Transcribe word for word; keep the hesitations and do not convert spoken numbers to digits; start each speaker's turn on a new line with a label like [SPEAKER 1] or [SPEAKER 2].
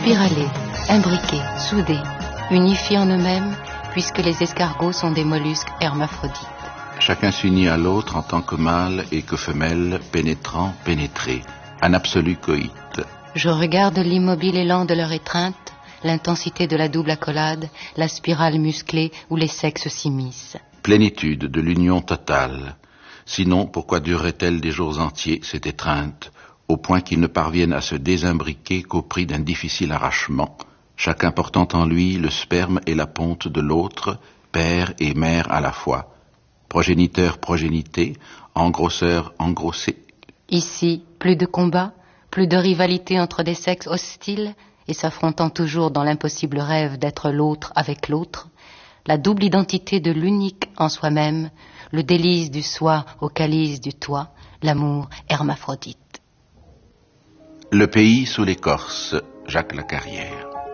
[SPEAKER 1] spiralés, imbriqués, soudés, unifiés en eux-mêmes, puisque les escargots sont des mollusques hermaphrodites.
[SPEAKER 2] Chacun s'unit à l'autre en tant que mâle et que femelle, pénétrant, pénétré, un absolu coït.
[SPEAKER 1] Je regarde l'immobile élan de leur étreinte, l'intensité de la double accolade, la spirale musclée où les sexes s'immiscent.
[SPEAKER 2] Plénitude de l'union totale. Sinon, pourquoi durerait-elle des jours entiers, cette étreinte, au point qu'ils ne parviennent à se désimbriquer qu'au prix d'un difficile arrachement, chacun portant en lui le sperme et la ponte de l'autre, père et mère à la fois, progéniteur, progénité, engrosseur, engrossé.
[SPEAKER 1] Ici, plus de combats, plus de rivalité entre des sexes hostiles et s'affrontant toujours dans l'impossible rêve d'être l'autre avec l'autre, la double identité de l'unique en soi-même, le délice du soi au calice du toi, l'amour hermaphrodite.
[SPEAKER 2] Le pays sous l'écorce, Jacques Lacarrière.